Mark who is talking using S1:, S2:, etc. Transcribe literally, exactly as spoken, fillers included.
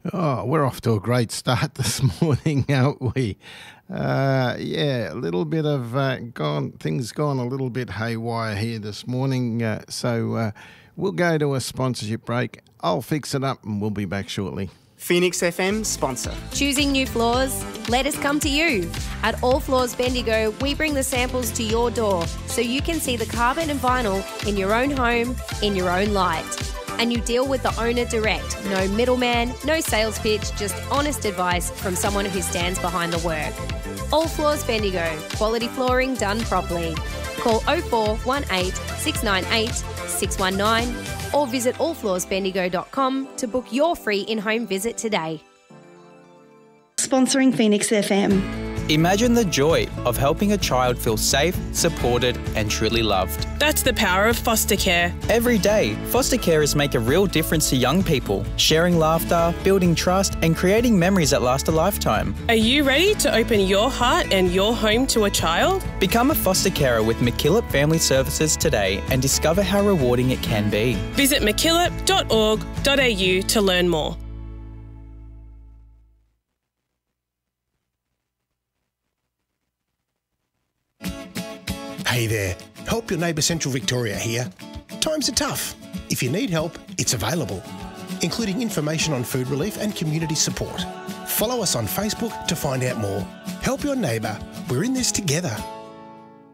S1: Oh, we're off to a great start this morning, aren't we? Uh, yeah, a little bit of uh, gone, things gone a little bit haywire here this morning. Uh, so uh, we'll go to a sponsorship break. I'll fix it up and we'll be back shortly.
S2: Phoenix F M sponsor.
S3: Choosing new floors? Let us come to you. At All Floors Bendigo, we bring the samples to your door so you can see the carpet and vinyl in your own home, in your own light. And you deal with the owner direct. No middleman, no sales pitch, just honest advice from someone who stands behind the work. All Floors Bendigo, quality flooring done properly. Call oh four one eight, six nine eight, six one nine or visit all floors bendigo dot com to book your free in-home visit today.
S4: Sponsoring Phoenix F M.
S5: Imagine the joy of helping a child feel safe, supported and truly loved.
S6: That's the power of foster care.
S5: Every day, foster carers make a real difference to young people, sharing laughter, building trust and creating memories that last a lifetime.
S6: Are you ready to open your heart and your home to a child?
S5: Become a foster carer with MacKillop Family Services today and discover how rewarding it can be.
S6: Visit mackillop dot org dot a u to learn more.
S7: Hey there, Help Your Neighbour Central Victoria here. Times are tough. If you need help, it's available, including information on food relief and community support. Follow us on Facebook to find out more. Help Your Neighbour. We're in this together.